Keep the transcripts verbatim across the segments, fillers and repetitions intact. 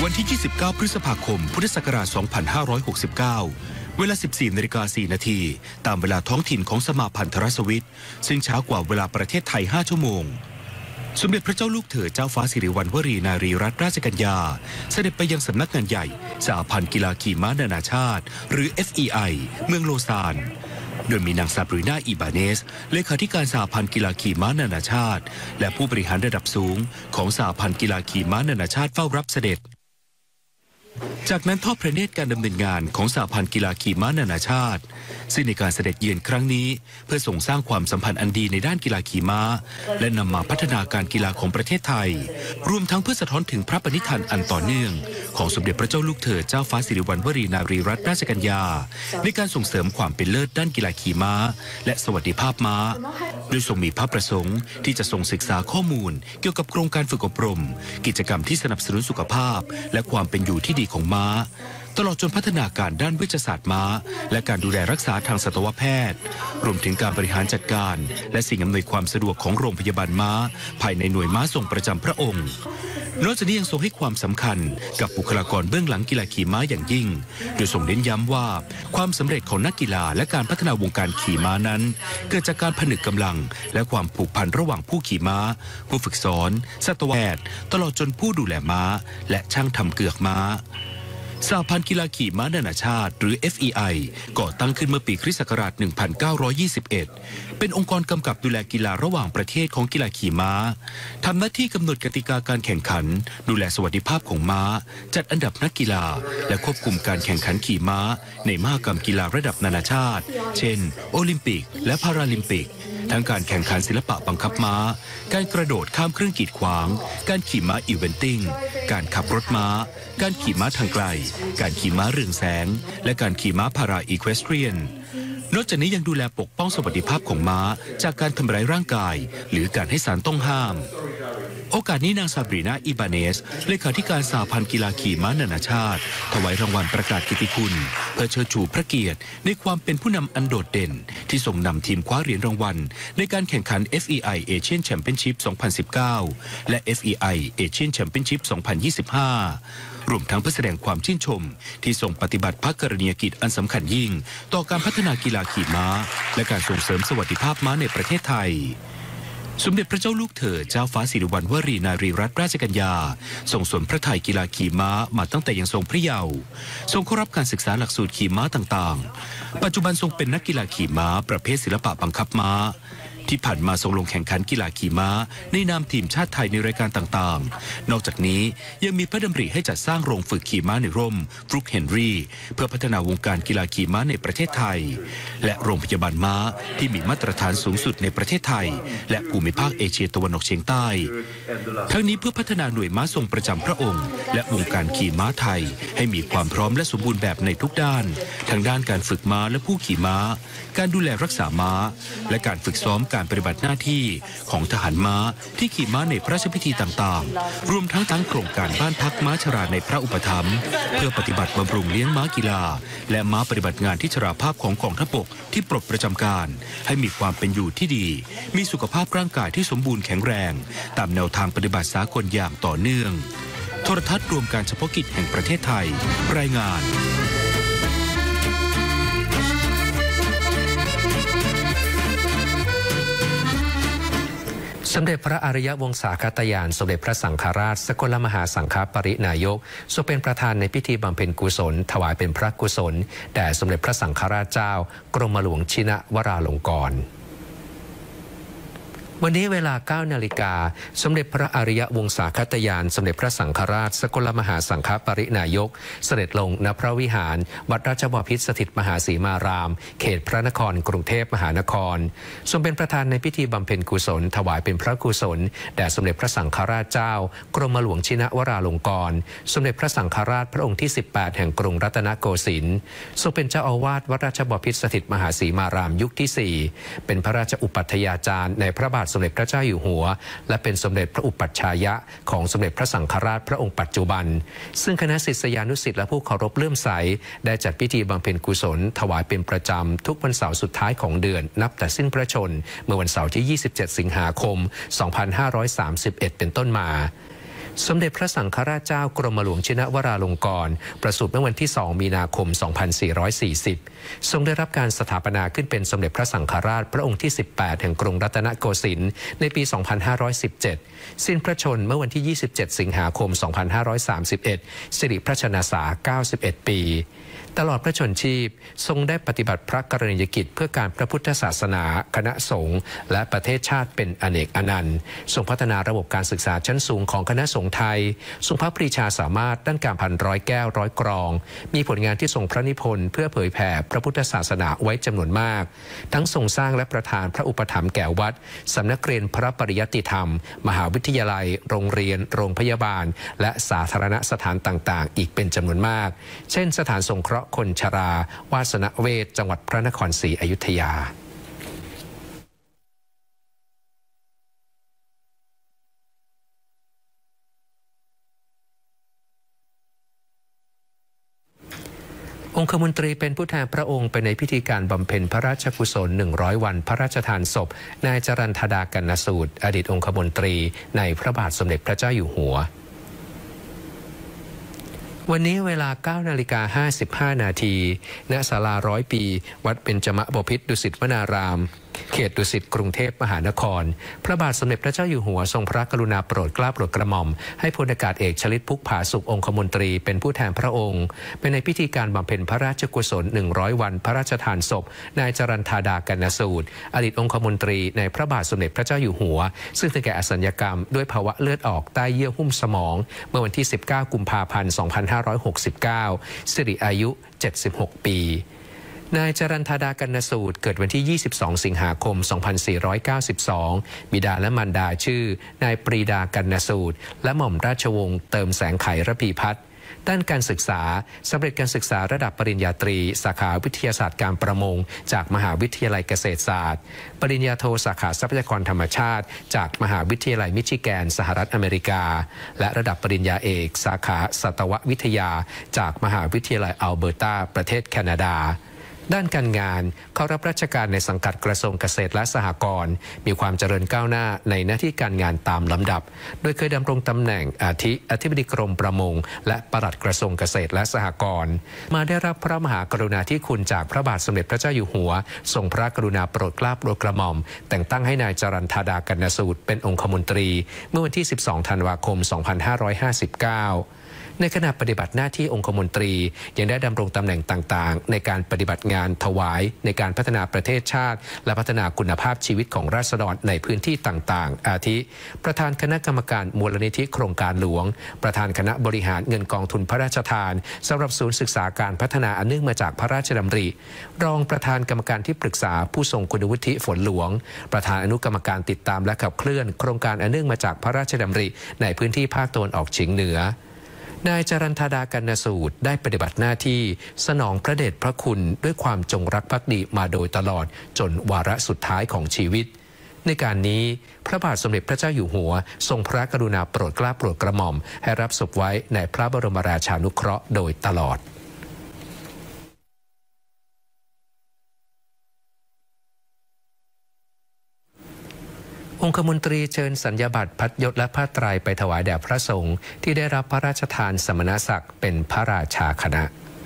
วันที่ ยี่สิบเก้า พฤษภาคม พุทธศักราช สองพันห้าร้อยหกสิบเก้า เวลา สิบสี่นาฬิกาสี่นาที ตามเวลาท้องถิ่นของสมาพันธรัฐสวิตซึ่งช้ากว่าเวลาประเทศไทย ห้า ชั่วโมง สมเด็จพระเจ้าลูกเธอเจ้าฟ้าสิริวัณวรีนารีรัตนราชกัญญาเสด็จไปยังสำนักงานใหญ่สหพันธ์กีฬาขี่ม้านานาชาติหรือ เอฟ อี ไอ เมืองโลซานโดยมีนางซาบรีนาอีบาเนสเลขาธิการสหพันธ์กีฬาขี่ม้านานาชาติและผู้บริหารระดับสูงของสหพันธ์กีฬาขี่ม้านานาชาติเฝ้ารับเสด็จจากนั้นทอดพระเนตรการดำเนินงานของสหพันธ์กีฬาขี่ม้านานาชาติซึ่งในการเสด็จเยือนครั้งนี้เพื่อส่งสร้างความสัมพันธ์อันดีในด้านกีฬาขี่ม้าและนำมาพัฒนาการกีฬาของประเทศไทยรวมทั้งเพื่อสะท้อนถึงพระปณิธานอันต่อเนื่องของสมเด็จพระเจ้าลูกเธอเจ้าฟ้าสิริวัณวรีนารีรัตนราชกัญญาในการส่งเสริมความเป็นเลิศด้านกีฬาขี่ม้าและสวัสดิภาพม้าโดยทรงมีพระประสงค์ที่จะทรงศึกษาข้อมูลเกี่ยวกับโครงการฝึกอบรมกิจกรรมที่สนับสนุนสุขภาพและความเป็นอยู่ที่ดีของม้าตลอดจนพัฒนาการด้านวิทยาศาสตร์ม้าและการดูแลรักษาทางสัตวแพทย์รวมถึงการบริหารจัดการและสิ่งอำนวยความสะดวกของโรงพยาบาลม้าภายในหน่วยม้าทรงประจำพระองค์นอกจากนี้ยังทรงให้ความสำคัญกับบุคลากรเบื้องหลังกีฬาขี่ม้าอย่างยิ่งโดยทรงเน้นย้ำว่าความสำเร็จของนักกีฬาและการพัฒนาวงการขี่ม้านั้นเกิดจากการผนึกกำลังและความผูกพันระหว่างผู้ขี่ม้าผู้ฝึกสอนสัตวแพทย์ตลอดจนผู้ดูแลม้าและช่างทำเกือกม้าสหพันธ์กีฬาขี่ม้านานาชาติหรือ เอฟ อี ไอ ก่อตั้งขึ้นเมื่อปีคริสต์ศักราช หนึ่งพันเก้าร้อยยี่สิบเอ็ด เป็นองค์กรกำกับดูแลกีฬาระหว่างประเทศของกีฬาขี่ม้าทำหน้าที่กำหนดกติกาการแข่งขันดูแลสวัสดิภาพของม้าจัดอันดับนักกีฬาและควบคุมการแข่งขันขี่ม้าในมหกรรมกีฬาระดับนานาชาติเช่นโอลิมปิกและพาราลิมปิกทั้งการแข่งขันศิลปะบังคับม้าการกระโดดข้ามเครื่องกีดขวางการขี่ม้าอีเวนติ้งการขับรถม้าการขี่ม้าทางไกลการขี่ม้าเรืองแสงและการขี่ม้าพาราอีควสเตรียนนอกจากนี้ยังดูแลปกป้องสวัสดิภาพของม้าจากการทำร้ายร่างกายหรือการให้สารต้องห้ามโอกาสนี้นางซาบรีนาอีบาเนสเลขาธิการสหพันธ์กีฬาขี่ม้านานาชาติถวายรางวัลประกาศกิตติคุณเพื่อเชิดชูพระเกียรติในความเป็นผู้นำอันโดดเด่นที่ส่งนำทีมคว้าเหรียญรางวัลในการแข่งขัน เอฟ อี ไอ Asian Championship สองพันสิบเก้า และ เอฟ อี ไอ Asian Championship สองพันยี่สิบห้ารวมทั้งเพื่อแสดงความชื่นชมที่ทรงปฏิบัติพระกรณียกิจอันสำคัญยิ่งต่อการพัฒนากีฬาขี่ม้าและการส่งเสริมสวัสดิภาพม้าในประเทศไทยสมเด็จพระเจ้าลูกเธอเจ้าฟ้าสิริวัณวรีนารีรัตนราชกัญญาทรงสนพระทัยกีฬาขี่ม้ามาตั้งแต่ยังทรงพระเยาว์ทรงเข้ารับการศึกษาหลักสูตรขี่ม้าต่างๆปัจจุบันทรงเป็นนักกีฬาขี่ม้าประเภทศิลปะบังคับม้าที่ผ่านมาทรงลงแข่งขันกีฬาขี่ม้าในนามทีมชาติไทยในรายการต่างๆนอกจากนี้ยังมีพระดำริให้จัดสร้างโรงฝึกขี่ม้าในร่มฟลุกเฮนรี่เพื่อพัฒนาวงการกีฬาขี่ม้าในประเทศไทยและโรงพยาบาลม้าที่มีมาตรฐานสูงสุดในประเทศไทยและภูมิภาคเอเชียตะวันออกเฉียงใต้ทั้งนี้เพื่อพัฒนาหน่วยม้าทรงประจำพระองค์และวงการขี่ม้าไทยให้มีความพร้อมและสมบูรณ์แบบในทุกด้านทั้งด้านการฝึกม้าและผู้ขี่ม้าการดูแลรักษาม้าและการฝึกซ้อมการปฏิบัติหน้าที่ของทหารม้าที่ขี่ม้าในพระราชพิธีต่างๆรวมทั้งตั้งโครงการบ้านพักม้าชราในพระอุปถัมภ์เพื่อปฏิบัติบำรุงเลี้ยงม้ากีฬาและม้าปฏิบัติงานที่ชราภาพของกองทัพบกที่ปลดประจำการให้มีความเป็นอยู่ที่ดีมีสุขภาพร่างกายที่สมบูรณ์แข็งแรงตามแนวทางปฏิบัติสากลอย่างต่อเนื่องโทรทัศน์รวมการเฉพาะกิจแห่งประเทศไทยรายงานสมเด็จพระอริยวงศาคตยานสมเด็จพระสังฆราชสกลมหาสังฆปรินายกทรงเป็นประธานในพิธีบำเพ็ญกุศลถวายเป็นพระกุศลแด่สมเด็จพระสังฆราชเจ้ากรมหลวงชินวราลงกรณ์วันนี้เวลา เก้านาฬิกาสมเด็จพระอริยวงศาคตยานสมเด็จพระสังฆราชสกลมหาสังฆปรินายกเสด็จลงณพระวิหารวัดราชบพิตรสถิตมหาสีมารามเขตพระนครกรุงเทพมหานครทรงเป็นประธานในพิธีบำเพ็ญกุศลถวายเป็นพระกุศลแด่สมเด็จพระสังฆราชเจ้ากรมหลวงชินวราลงกรณ์สมเด็จพระสังฆราชพระองค์ที่สิบแปดแห่งกรุงรัตนโกสินทร์ทรงเป็นเจ้าอาวาสวัดราชบพิตรสถิตมหาสีมารามยุคที่สี่เป็นพระราชอุปัฏฐาจารย์ในพระบาทสมเด็จพระเจ้าอยู่หัวและเป็นสมเด็จพระอุปัชฌายะของสมเด็จพระสังฆราชพระองค์ปัจจุบันซึ่งคณะศิษยานุศิษย์และผู้เคารพเลื่อมใสได้จัดพิธีบำเพ็ญกุศลถวายเป็นประจำทุกวันเสาร์สุดท้ายของเดือนนับแต่สิ้นพระชนม์เมื่อวันเสาร์ที่ยี่สิบเจ็ดสิงหาคมสองพันห้าร้อยสามสิบเอ็ดเป็นต้นมาสมเด็จพระสังฆราชเจ้ากรมหลวงชินวราลงกรณ์ประสูติเมื่อวันที่สองมีนาคมสองพันสี่ร้อยสี่สิบทรงได้รับการสถาปนาขึ้นเป็นสมเด็จพระสังฆราชพระองค์ที่สิบแปดแห่งกรุงรัตนโกสินทร์ในปีสองพันห้าร้อยสิบเจ็ดสิ้นพระชนม์เมื่อวันที่ยี่สิบเจ็ดสิงหาคมสองพันห้าร้อยสามสิบเอ็ดสิริพระชนสาเก้าสิบเอ็ดปีตลอดพระชนชีพทรงได้ปฏิบัติพระกรณียกิจเพื่อการพระพุทธศาสนาคณะสงฆ์และประเทศชาติเป็นอเนกอนันต์ทรงพัฒนาระบบการศึกษาชั้นสูงของคณะสงฆ์ไทยทรงพระปรีชาสามารถด้านการพันร้อยแก้วร้อยกรองมีผลงานที่ทรงพระนิพนธ์เพื่อเผยแผ่พระพุทธศาสนาไว้จำนวนมากทั้งทรงสร้างและประทานพระอุปถัมภ์แก่วัดสำนักเรียนพระปริยัติธรรมมหาวิทยาลัยโรงเรียนโรงพยาบาลและสาธารณสถานต่างๆอีกเป็นจำนวนมากเช่นสถานสงเคราะห์คนชราวาสนเวชจังหวัดพระนครศรีอยุธยาองคมนตรีเป็นผู้แทนพระองค์ไปในพิธีการบำเพ็ญพระราชกุศลหนึ่งร้อยวันพระราชทานศพนายจรัญธดากรรณสูตรอดีตองคมนตรีในพระบาทสมเด็จพระเจ้าอยู่หัววันนี้เวลา เก้านาฬิกาห้าสิบห้านาทีณศาลาร้อยปีวัดเบญจมบพิตรดุสิตวนารามเขตดุสิตกรุงเทพมหานครพระบาทสมเด็จพระเจ้าอยู่หัวทรงพระกรุณาโปรดเกล้าโปรดกระหม่อมให้พลอากาศเอกชลิตพุกผาสุของคมนตรีเป็นผู้แทนพระองค์เป็นในพิธีการบำเพ็ญพระราชกุศลหนึ่งร้อยวันพระราชทานศพนายจรัญธดากรรณสูตรอดีตองคมนตรีในพระบาทสมเด็จพระเจ้าอยู่หัวซึ่งถึงแก่อสัญญกรรมด้วยภาวะเลือดออกใต้เยื่อหุ้มสมองเมื่อวันที่สิบเก้ากุมภาพันธ์สองพันห้าร้อยหกสิบเก้าสิริอายุเจ็ดสิบหกปีนายจรัญธดากรรณสูตรเกิดวันที่ยี่สิบสองสิงหาคมสองพันสี่ร้อยเก้าสิบสองบิดาและมารดาชื่อนายปรีดากรรณสูตรและหม่อมราชวงศ์เติมแสงไขระพีพัฒน์ด้านการศึกษาสำเร็จการศึกษาระดับปริญญาตรีสาขาวิทยาศาสตร์การประมงจากมหาวิทยาลัยเกษตรศาสตร์ปริญญาโทสาขาทรัพยากรธรรมชาติจากมหาวิทยาลัยมิชิแกนสหรัฐอเมริกาและระดับปริญญาเอกสาขาสัตววิทยาจากมหาวิทยาลัยอัลเบอร์ตาประเทศแคนาดาด้านการงานเข้ารับราชการในสังกัดกระทรวงเกษตรและสหกรณ์มีความเจริญก้าวหน้าในหน้าที่การงานตามลำดับโดยเคยดำรงตำแหน่งอาทิอธิบดีกรมประมงและปลัดกระทรวงเกษตรและสหกรณ์มาได้รับพระมหากรุณาธิคุณจากพระบาทสมเด็จพระเจ้าอยู่หัวทรงพระกรุณาโปรดเกล้าโปรดกระหม่อมแต่งตั้งให้นายจรัญธดากรรณสูตรเป็นองคมนตรีเมื่อวันที่สิบสองธันวาคมสองพันห้าร้อยห้าสิบเก้าในขณะปฏิบัติหน้าที่องคมนตรียังได้ดำรงตำแหน่งต่างๆในการปฏิบัติงานถวายในการพัฒนาประเทศชาติและพัฒนาคุณภาพชีวิตของราษฎรในพื้นที่ต่างๆอาทิประธานคณะกรรมการมูลนิธิโครงการหลวงประธานคณะบริหารเงินกองทุนพระราชทานสำหรับศูนย์ศึกษาการพัฒนาอันเนื่องมาจากพระราชดำริรองประธานกรรมการที่ปรึกษาผู้ทรงคุณวุฒิฝนหลวงประธานอนุกรรมการติดตามและขับเคลื่อนโครงการอันเนื่องมาจากพระราชดำริในพื้นที่ภาคตะวันออกเฉียงเหนือนายจรัญธดากรรณสูตรได้ปฏิบัติหน้าที่สนองพระเดชพระคุณด้วยความจงรักภักดีมาโดยตลอดจนวาระสุดท้ายของชีวิตในการนี้พระบาทสมเด็จพระเจ้าอยู่หัวทรงพระกรุณาโปรดเกล้าโปรดกระหม่อมให้รับศพไว้ในพระบรมราชานุเคราะห์โดยตลอดองคมนตรีเชิญสัญญาบัตรพัดยศและผ้าไตรไปถวายแด่พระสงฆ์ที่ได้รับพระราชทานสมณศักดิ์เป็นพระราชาคณะ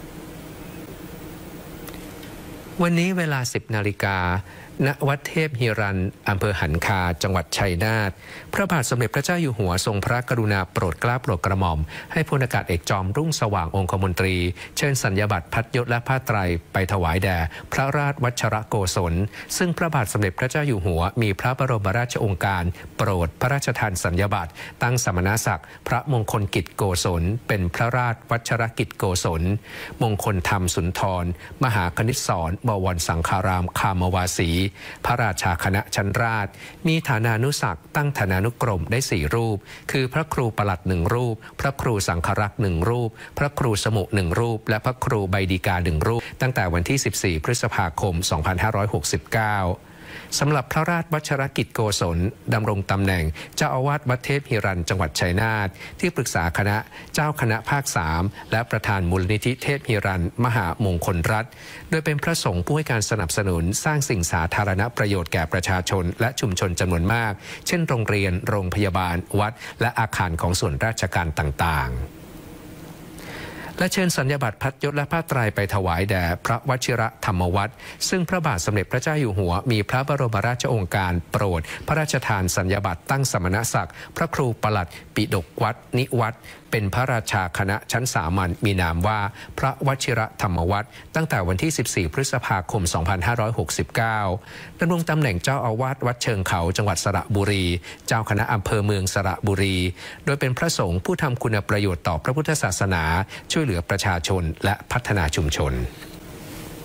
วันนี้เวลาสิบนาฬิกาณวัดเทพฮิรัญอำเภอหันคาจังหวัดชัยนาทพระบาทสมเด็จพระเจ้าอยู่หัวทรงพระกรุณาโปรดเกล้าโปรดกระหม่อมให้พลอากาศเอกจอมรุ่งสว่างองคมนตรีเชิญสัญญาบัตรพัดยศและผ้าไตรไปถวายแด่พระราชวัชรโกศลซึ่งพระบาทสมเด็จพระเจ้าอยู่หัวมีพระบรมราชโองการโปรดพระราชทานสัญญาบัตรตั้งสมณศักดิ์พระมงคลกิจโกศลเป็นพระราชวัชรกิจโกศลมงคลธรรมสุนทรมหาคณิตศรบวรสังฆารามคามวาสีพระราชาคณะชั้นราชมีฐานานุศักดิ์ตั้งฐานานุกรมได้สี่รูปคือพระครูปลัดหนึ่งรูปพระครูสังฆรักษ์หนึ่งรูปพระครูสมุหนึ่งรูปและพระครูใบดีกาหนึ่งรูปตั้งแต่วันที่สิบสี่พฤษภาคมสองพันห้าร้อยหกสิบเก้าสำหรับพระราชวัชรกิจโกศลดำรงตำแหน่งเจ้าอาวาสวัดเทพหิรันจังหวัดชัยนาทที่ปรึกษาคณะเจ้าคณะภาคสามและประธานมูลนิธิเทพหิรันมหามงคลรัตน์โดยเป็นพระสงฆ์ผู้ให้การสนับสนุนสร้างสิ่งสาธารณประโยชน์แก่ประชาชนและชุมชนจำนวนมากเช่นโรงเรียนโรงพยาบาลวัดและอาคารของส่วนราชการต่างๆและเชิญสัญญาบัตรพัดยศและผ้าไตรไปถวายแด่พระวชิรธรรมวัตรซึ่งพระบาทสมเด็จพระเจ้าอยู่หัวมีพระบรมราชโองการโปรดพระราชทานสัญญาบัตรตั้งสมณศักดิ์พระครูปลัดปิฎกวัดนิวัตรเป็นพระราชาคณะชั้นสามัญมีนามว่าพระวชิรธรรมวัตรตั้งแต่วันที่สิบสี่พฤษภาคมสองพันห้าร้อยหกสิบเก้าดำรงตำแหน่งเจ้าอาวาสวัดเชิงเขาจังหวัดสระบุรีเจ้าคณะอำเภอเมืองสระบุรีโดยเป็นพระสงฆ์ผู้ทำคุณประโยชน์ต่อพระพุทธศาสนาช่วยเหลือประชาชนและพัฒนาชุมชน